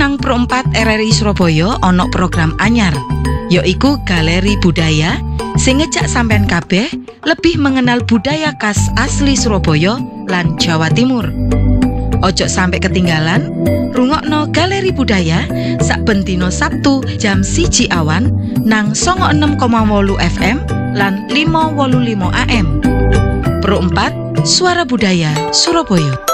nang Pro 4 RRI Surabaya ana program anyar, yaiku Galeri Budaya sing ngejak sampean kabeh lebih mengenal budaya khas asli Surabaya lan Jawa Timur. Ojo sampai ketinggalan, rungokno Galeri Budaya saben dina Sabtu jam 1 awan nang 96,8 FM lan 585 AM. Pro 4 Suara Budaya Surabaya.